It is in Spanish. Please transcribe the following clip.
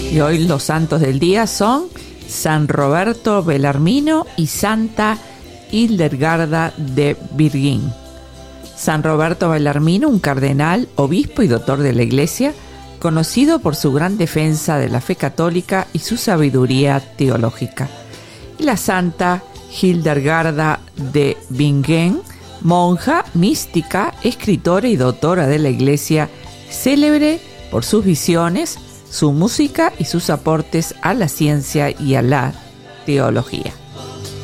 Y hoy los santos del día son San Roberto Bellarmino y Santa Hildegarda de Bingen. San Roberto Bellarmino, un cardenal, obispo y doctor de la Iglesia, conocido por su gran defensa de la fe católica y su sabiduría teológica. Y la Santa Hildegarda de Bingen, monja, mística, escritora y doctora de la Iglesia, célebre por sus visiones, su música y sus aportes a la ciencia y a la teología.